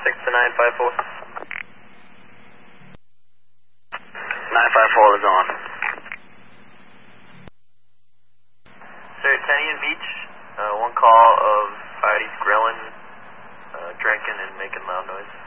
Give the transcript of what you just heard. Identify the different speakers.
Speaker 1: to 954. 954 is on. Sir, Tenian Beach, one call of Heidi's grilling, drinking and making loud noise.